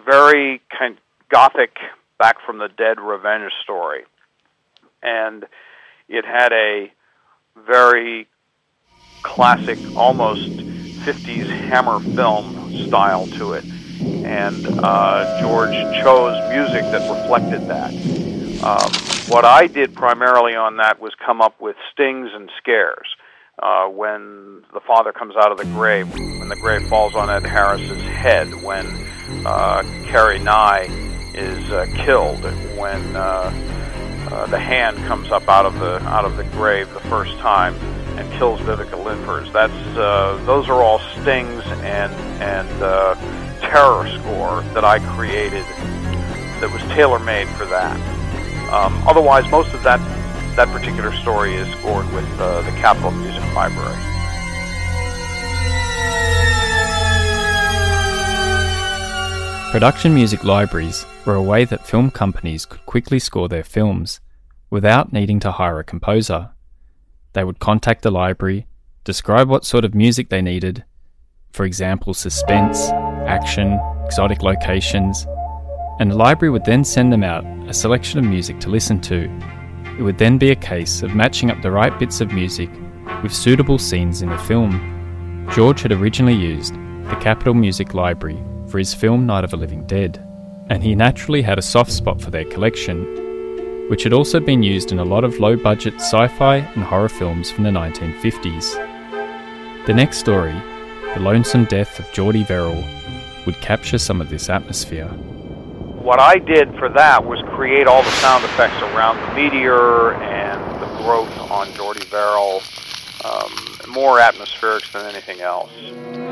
very kind of gothic, back from the dead revenge story. And it had a very classic, almost 50s Hammer film style to it. And George chose music that reflected that. What I did primarily on that was come up with stings and scares. When the father comes out of the grave, when the grave falls on Ed Harris's head, when Carrie Nye is killed, when the hand comes up out of the grave the first time and kills Vivica Lindfors. Those are all stings and terror score that I created that was tailor-made for that. Otherwise, most of that particular story is scored with the Capitol Music Library. Production music libraries were a way that film companies could quickly score their films without needing to hire a composer. They would contact the library, describe what sort of music they needed, for example suspense, action, exotic locations, and the library would then send them out a selection of music to listen to. It would then be a case of matching up the right bits of music with suitable scenes in the film. George had originally used the Capitol Music Library for his film Night of the Living Dead, and he naturally had a soft spot for their collection, which had also been used in a lot of low-budget sci-fi and horror films from the 1950s. The next story, The Lonesome Death of Jordy Verrill, would capture some of this atmosphere. What I did for that was create all the sound effects around the meteor and the growth on Jordy Verrill, more atmospherics than anything else.